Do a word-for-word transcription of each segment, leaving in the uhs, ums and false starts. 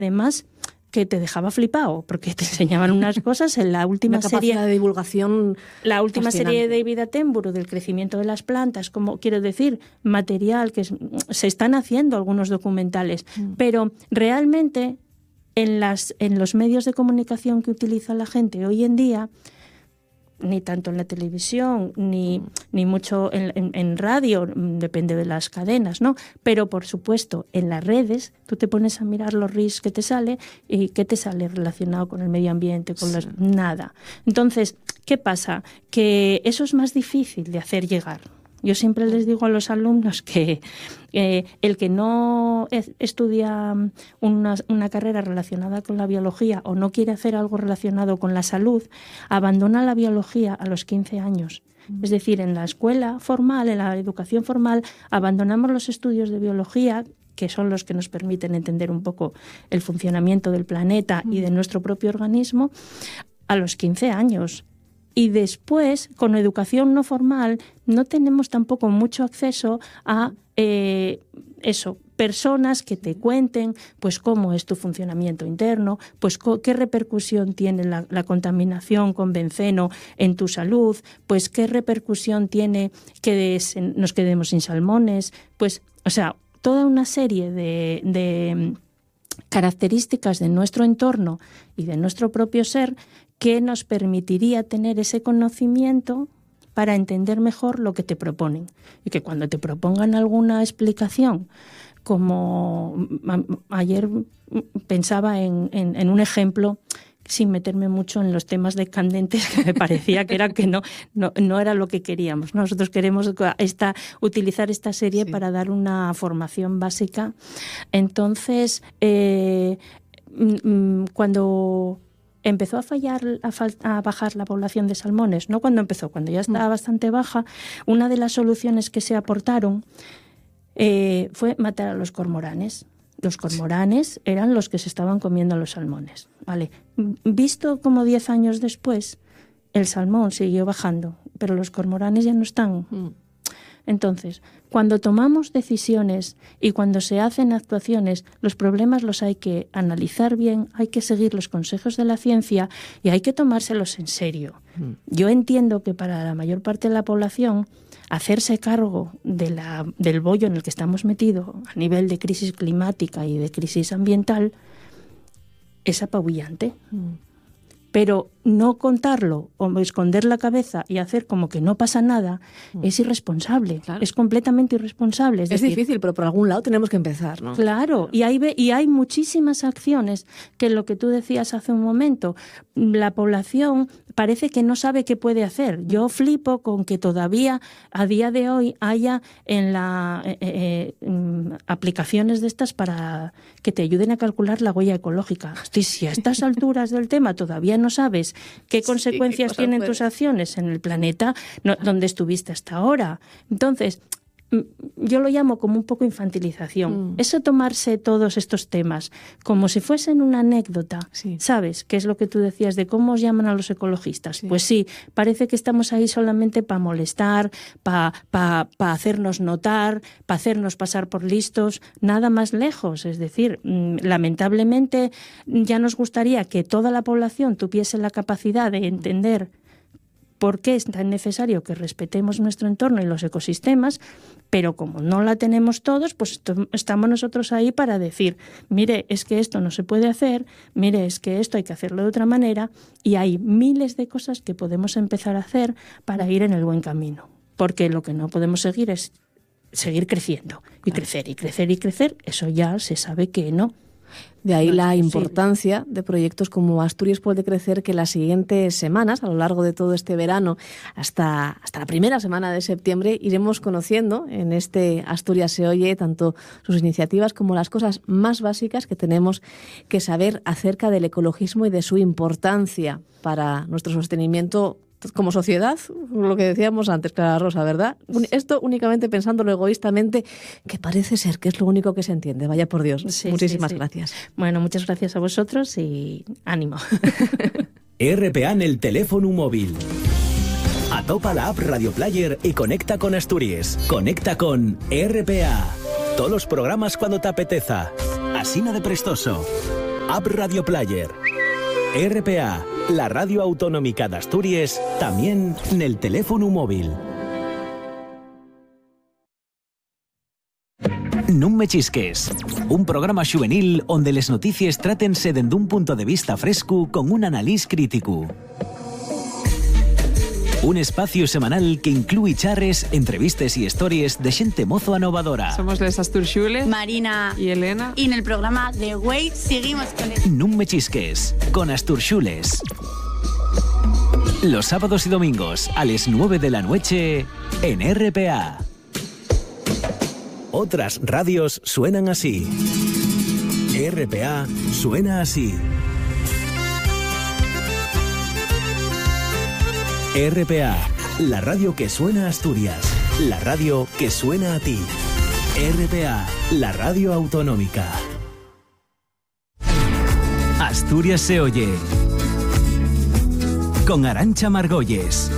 además que te dejaba flipado, porque te enseñaban unas cosas en la última Una capacidad serie de divulgación la última fascinante. serie de David Attenborough del crecimiento de las plantas, como quiero decir, material que es, se están haciendo algunos documentales, mm. pero realmente en las en los medios de comunicación que utiliza la gente hoy en día, ni tanto en la televisión, ni, ni mucho en, en, en radio, depende de las cadenas, ¿no? Pero, por supuesto, en las redes, tú te pones a mirar los reels que te sale y ¿qué te sale relacionado con el medio ambiente? Con sí. las, nada. Entonces, ¿qué pasa? Que eso es más difícil de hacer llegar. Yo siempre les digo a los alumnos que eh, el que no es, estudia una, una carrera relacionada con la biología o no quiere hacer algo relacionado con la salud, abandona la biología a los quince años. Mm. Es decir, en la escuela formal, en la educación formal, abandonamos los estudios de biología, que son los que nos permiten entender un poco el funcionamiento del planeta mm. y de nuestro propio organismo, a los quince años. Y después, con educación no formal, no tenemos tampoco mucho acceso a eh, eso, personas que te cuenten pues cómo es tu funcionamiento interno, pues co- qué repercusión tiene la, la contaminación con benceno en tu salud, pues qué repercusión tiene que des, nos quedemos sin salmones, pues, o sea, toda una serie de, de características de nuestro entorno y de nuestro propio ser que nos permitiría tener ese conocimiento para entender mejor lo que te proponen. Y que cuando te propongan alguna explicación, como a, ayer pensaba en, en, en un ejemplo, sin meterme mucho en los temas de candentes, que me parecía que era que no, no, no era lo que queríamos. Nosotros queremos esta, utilizar esta serie sí. para dar una formación básica. Entonces, eh, cuando empezó a fallar, a, fal- a bajar la población de salmones, no cuando empezó, cuando ya estaba bastante baja, una de las soluciones que se aportaron eh, fue matar a los cormoranes. Los cormoranes eran los que se estaban comiendo a los salmones. Vale. Visto como diez años después, el salmón siguió bajando, pero los cormoranes ya no están. Mm. Entonces, cuando tomamos decisiones y cuando se hacen actuaciones, los problemas los hay que analizar bien, hay que seguir los consejos de la ciencia y hay que tomárselos en serio. Mm. Yo entiendo que para la mayor parte de la población, hacerse cargo de la, del bollo en el que estamos metidos a nivel de crisis climática y de crisis ambiental es apabullante. Mm. Pero no contarlo o esconder la cabeza y hacer como que no pasa nada mm. es irresponsable, claro. Es completamente irresponsable. Es, es decir, difícil, pero por algún lado tenemos que empezar, ¿no? Claro, y hay, y hay muchísimas acciones que lo que tú decías hace un momento, la población parece que no sabe qué puede hacer. Yo flipo con que todavía a día de hoy haya en la eh, eh, eh, aplicaciones de estas para que te ayuden a calcular la huella ecológica. Estoy, si a estas alturas del tema todavía no sabes qué consecuencias sí, qué tienen puede. tus acciones en el planeta no, donde estuviste hasta ahora. Entonces, yo lo llamo como un poco infantilización. Mm. Eso tomarse todos estos temas como si fuesen una anécdota, sí. ¿Sabes? ¿Qué es lo que tú decías de cómo os llaman a los ecologistas? Sí. Pues sí, parece que estamos ahí solamente para molestar, para pa, pa hacernos notar, para hacernos pasar por listos, nada más lejos. Es decir, lamentablemente ya nos gustaría que toda la población tuviese la capacidad de entender por qué es tan necesario que respetemos nuestro entorno y los ecosistemas, pero como no la tenemos todos, pues esto, estamos nosotros ahí para decir, mire, es que esto no se puede hacer, mire, es que esto hay que hacerlo de otra manera, y hay miles de cosas que podemos empezar a hacer para ir en el buen camino, porque lo que no podemos seguir es seguir creciendo, y claro. crecer, y crecer, y crecer, eso ya se sabe que no. De ahí la importancia de proyectos como Asturias puede crecer, que las siguientes semanas, a lo largo de todo este verano, hasta, hasta la primera semana de septiembre, iremos conociendo en este Asturias se oye tanto sus iniciativas como las cosas más básicas que tenemos que saber acerca del ecologismo y de su importancia para nuestro sostenimiento como sociedad, lo que decíamos antes, Clara Rosa, ¿verdad? Esto únicamente pensándolo egoístamente, que parece ser que es lo único que se entiende. Vaya por Dios. Sí, Muchísimas sí, sí. gracias. Bueno, muchas gracias a vosotros y ánimo. R P A en el teléfono móvil. Atopa la app Radio Player y conecta con Asturias. Conecta con R P A. Todos los programas cuando te apeteza. Asina de prestoso. App Radio Player. R P A, la radio autonómica de Asturias, también en el teléfono móvil. Non me chisques, un programa juvenil donde les noticias trátense desde un punto de vista fresco con un análisis crítico. Un espacio semanal que incluye charres, entrevistas y historias de gente mozo anovadora. Somos les Asturxules, Marina y Elena. Y en el programa de Way seguimos con el... Non me chisques, con Asturxules. Los sábados y domingos a las nueve de la noche en R P A. Otras radios suenan así. R P A suena así. R P A, la radio que suena a Asturias, la radio que suena a ti. R P A, la radio autonómica. Asturias se oye. Con Arantxa Margolles.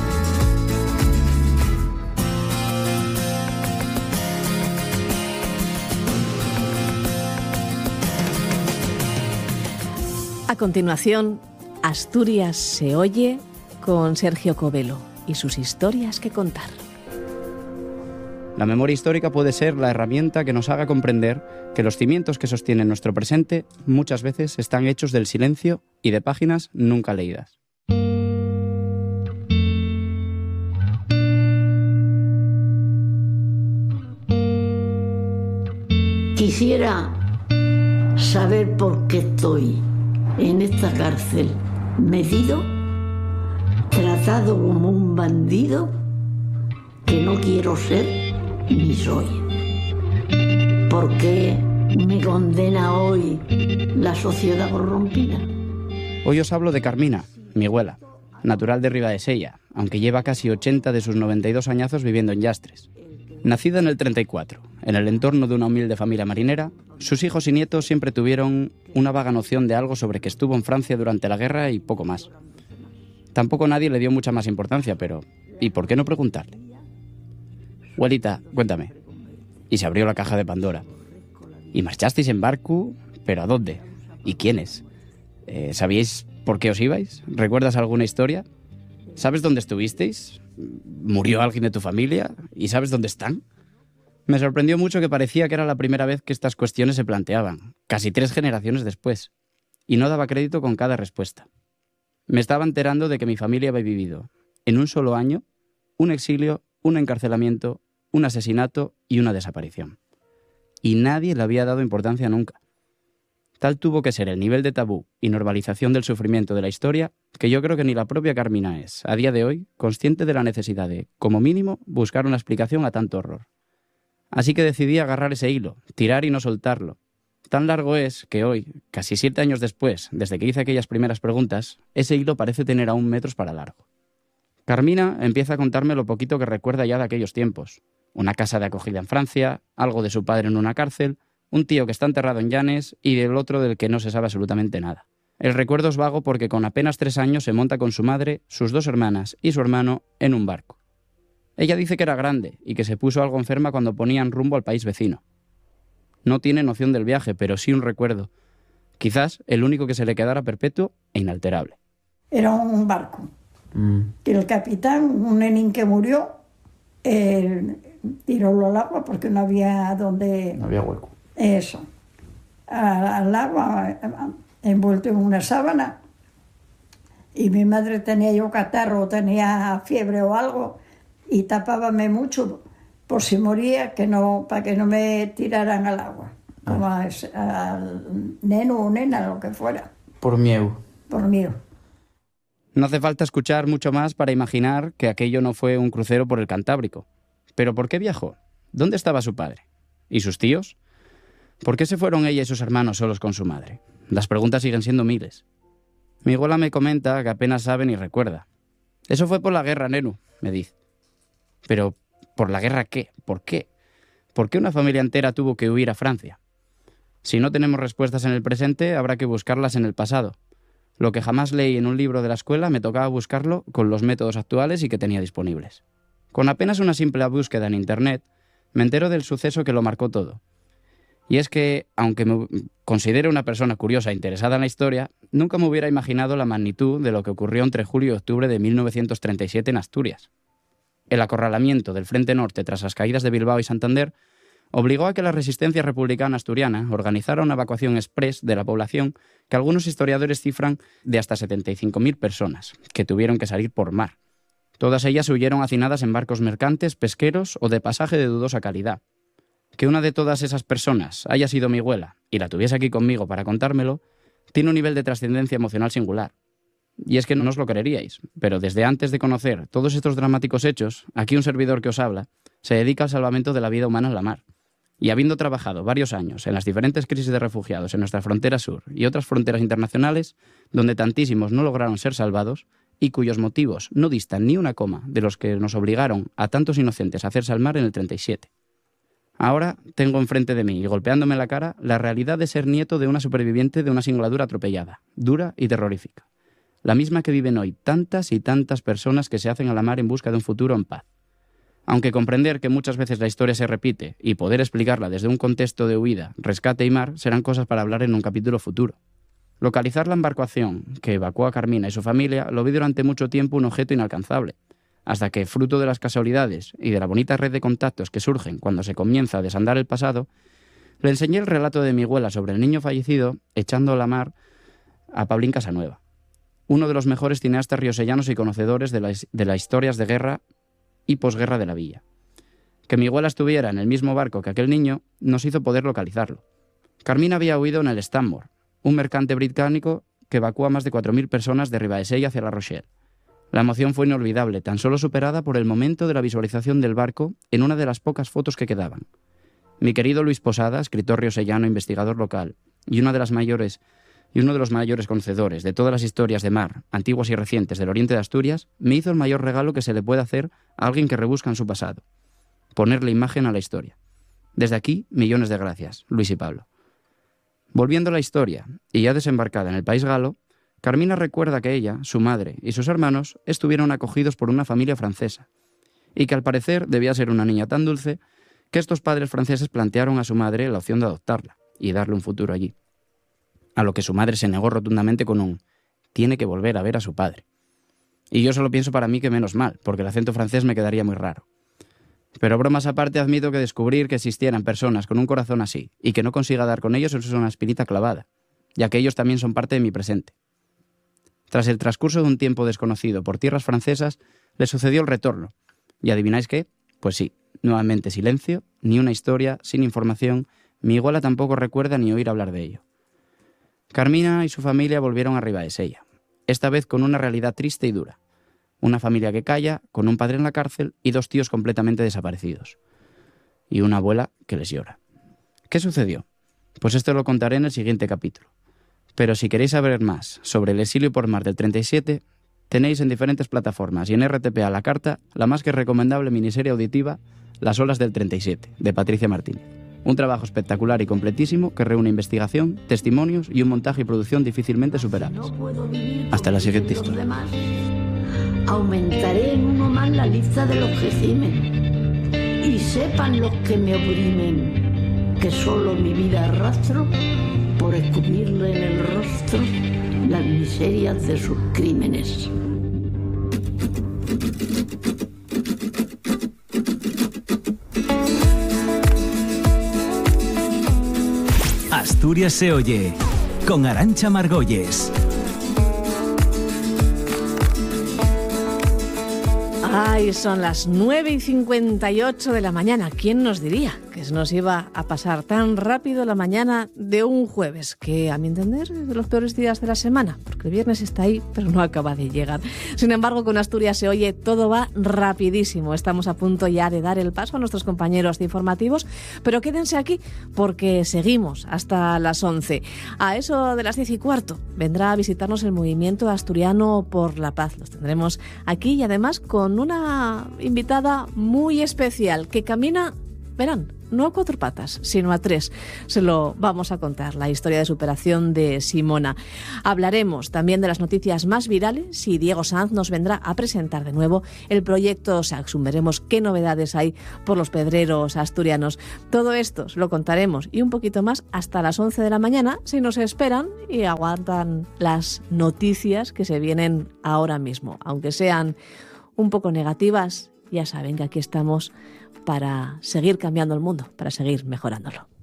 A continuación, Asturias se oye con Sergio Covelo y sus historias que contar. La memoria histórica puede ser la herramienta que nos haga comprender que los cimientos que sostienen nuestro presente muchas veces están hechos del silencio y de páginas nunca leídas. Quisiera saber por qué estoy en esta cárcel metido, tratado como un bandido que no quiero ser ni soy. ¿Por qué me condena hoy la sociedad corrompida? Hoy os hablo de Carmina, mi abuela, natural de Ribadesella, aunque lleva casi ochenta de sus noventa y dos añazos viviendo en Llastres. Nacida en el treinta y cuatro, en el entorno de una humilde familia marinera, sus hijos y nietos siempre tuvieron una vaga noción de algo sobre que estuvo en Francia durante la guerra y poco más. Tampoco nadie le dio mucha más importancia, pero ¿y por qué no preguntarle? Abuelita, cuéntame. Y se abrió la caja de Pandora. ¿Y marchasteis en barco? ¿Pero a dónde? ¿Y quiénes? Eh, ¿Sabíais por qué os ibais? ¿Recuerdas alguna historia? ¿Sabes dónde estuvisteis? ¿Murió alguien de tu familia? ¿Y sabes dónde están? Me sorprendió mucho que parecía que era la primera vez que estas cuestiones se planteaban, casi tres generaciones después, y no daba crédito con cada respuesta. Me estaba enterando de que mi familia había vivido, en un solo año, un exilio, un encarcelamiento, un asesinato y una desaparición. Y nadie le había dado importancia nunca. Tal tuvo que ser el nivel de tabú y normalización del sufrimiento de la historia que yo creo que ni la propia Carmina es, a día de hoy, consciente de la necesidad de, como mínimo, buscar una explicación a tanto horror. Así que decidí agarrar ese hilo, tirar y no soltarlo. Tan largo es que hoy, casi siete años después, desde que hice aquellas primeras preguntas, ese hilo parece tener aún metros para largo. Carmina empieza a contarme lo poquito que recuerda ya de aquellos tiempos. Una casa de acogida en Francia, algo de su padre en una cárcel, un tío que está enterrado en Llanes y del otro del que no se sabe absolutamente nada. El recuerdo es vago porque con apenas tres años se monta con su madre, sus dos hermanas y su hermano en un barco. Ella dice que era grande y que se puso algo enferma cuando ponían rumbo al país vecino. No tiene noción del viaje, pero sí un recuerdo. Quizás el único que se le quedara perpetuo e inalterable. Era un barco. Mm. Que el capitán, un nenín que murió, eh, tiró al agua porque no había donde... No había hueco. Eso. Al agua, envuelto en una sábana. Y mi madre tenía yo catarro, tenía fiebre o algo, y tapábame mucho por si moría, que no, para que no me tiraran al agua. Ah. Como a, al neno o nena, lo que fuera. Por miedo. Por miedo. No hace falta escuchar mucho más para imaginar que aquello no fue un crucero por el Cantábrico. ¿Pero por qué viajó? ¿Dónde estaba su padre? ¿Y sus tíos? ¿Por qué se fueron ella y sus hermanos solos con su madre? Las preguntas siguen siendo miles. Mi abuela me comenta que apenas sabe ni recuerda. Eso fue por la guerra, nenu, me dice. Pero, ¿por la guerra qué? ¿Por qué? ¿Por qué una familia entera tuvo que huir a Francia? Si no tenemos respuestas en el presente, habrá que buscarlas en el pasado. Lo que jamás leí en un libro de la escuela me tocaba buscarlo con los métodos actuales y que tenía disponibles. Con apenas una simple búsqueda en Internet, me entero del suceso que lo marcó todo. Y es que, aunque me considero una persona curiosa e interesada en la historia, nunca me hubiera imaginado la magnitud de lo que ocurrió entre julio y octubre de mil novecientos treinta y siete en Asturias. El acorralamiento del Frente Norte tras las caídas de Bilbao y Santander obligó a que la resistencia republicana asturiana organizara una evacuación express de la población que algunos historiadores cifran de hasta setenta y cinco mil personas, que tuvieron que salir por mar. Todas ellas huyeron hacinadas en barcos mercantes, pesqueros o de pasaje de dudosa calidad. Que una de todas esas personas haya sido mi abuela y la tuviese aquí conmigo para contármelo, tiene un nivel de trascendencia emocional singular. Y es que no os lo creeríais, pero desde antes de conocer todos estos dramáticos hechos, aquí un servidor que os habla se dedica al salvamento de la vida humana en la mar. Y habiendo trabajado varios años en las diferentes crisis de refugiados en nuestra frontera sur y otras fronteras internacionales, donde tantísimos no lograron ser salvados y cuyos motivos no distan ni una coma de los que nos obligaron a tantos inocentes a hacerse al mar en el treinta y siete. Ahora tengo enfrente de mí y golpeándome la cara la realidad de ser nieto de una superviviente de una singladura atropellada, dura y terrorífica. La misma que viven hoy tantas y tantas personas que se hacen a la mar en busca de un futuro en paz. Aunque comprender que muchas veces la historia se repite y poder explicarla desde un contexto de huida, rescate y mar serán cosas para hablar en un capítulo futuro. Localizar la embarcación que evacuó a Carmina y su familia lo vi durante mucho tiempo un objeto inalcanzable, hasta que, fruto de las casualidades y de la bonita red de contactos que surgen cuando se comienza a desandar el pasado, le enseñé el relato de mi abuela sobre el niño fallecido echando a la mar a Pablín Casanueva, uno de los mejores cineastas riosellanos y conocedores de las de las historias de guerra y posguerra de la villa. Que mi abuela estuviera en el mismo barco que aquel niño nos hizo poder localizarlo. Carmina había huido en el Stanmore, un mercante británico que evacuó a más de cuatro mil personas de Ribadesella hacia La Rochelle. La emoción fue inolvidable, tan solo superada por el momento de la visualización del barco en una de las pocas fotos que quedaban. Mi querido Luis Posada, escritor riosellano, investigador local, y una de las mayores y uno de los mayores conocedores de todas las historias de mar, antiguas y recientes del oriente de Asturias, me hizo el mayor regalo que se le puede hacer a alguien que rebusca en su pasado: ponerle imagen a la historia. Desde aquí, millones de gracias, Luis y Pablo. Volviendo a la historia, y ya desembarcada en el país galo, Carmina recuerda que ella, su madre y sus hermanos estuvieron acogidos por una familia francesa, y que al parecer debía ser una niña tan dulce que estos padres franceses plantearon a su madre la opción de adoptarla y darle un futuro allí. A lo que su madre se negó rotundamente con un «tiene que volver a ver a su padre». Y yo solo pienso para mí que menos mal, porque el acento francés me quedaría muy raro. Pero bromas aparte, admito que descubrir que existieran personas con un corazón así y que no consiga dar con ellos es una espinita clavada, ya que ellos también son parte de mi presente. Tras el transcurso de un tiempo desconocido por tierras francesas, le sucedió el retorno. ¿Y adivináis qué? Pues sí, nuevamente silencio, ni una historia, sin información. Mi abuela tampoco recuerda ni oír hablar de ello. Carmina y su familia volvieron a Ribadesella, esta vez con una realidad triste y dura. Una familia que calla, con un padre en la cárcel y dos tíos completamente desaparecidos. Y una abuela que les llora. ¿Qué sucedió? Pues esto lo contaré en el siguiente capítulo. Pero si queréis saber más sobre el exilio por mar del treinta y siete, tenéis en diferentes plataformas y en R T P a la carta la más que recomendable miniserie auditiva Las olas del treinta y siete, de Patricia Martínez. Un trabajo espectacular y completísimo que reúne investigación, testimonios y un montaje y producción difícilmente superables. Hasta la siguiente historia. Aumentaré en uno más la lista de los que gimen, y sepan los que me oprimen que solo mi vida arrastro por escupirle en el rostro las miserias de sus crímenes. Asturias se oye, con Arantxa Margolles. Ay, son las nueve y cincuenta y ocho de la mañana. ¿Quién nos diría que se nos iba a pasar tan rápido la mañana de un jueves? Que, a mi entender, es de los peores días de la semana, porque el viernes está ahí, pero no acaba de llegar. Sin embargo, con Asturias se oye, todo va rapidísimo. Estamos a punto ya de dar el paso a nuestros compañeros de informativos, pero quédense aquí porque seguimos hasta las once. A eso de las diez y cuarto vendrá a visitarnos el Movimiento Asturiano por la Paz. Los tendremos aquí y además con una invitada muy especial que camina, verán, no a cuatro patas, sino a tres. Se lo vamos a contar, la historia de superación de Simona. Hablaremos también de las noticias más virales y Diego Sanz nos vendrá a presentar de nuevo el proyecto Saxum. Veremos qué novedades hay por los pedreros asturianos. Todo esto os lo contaremos y un poquito más hasta las once de la mañana, si nos esperan y aguantan las noticias que se vienen ahora mismo. Aunque sean un poco negativas, ya saben que aquí estamos para seguir cambiando el mundo, para seguir mejorándolo.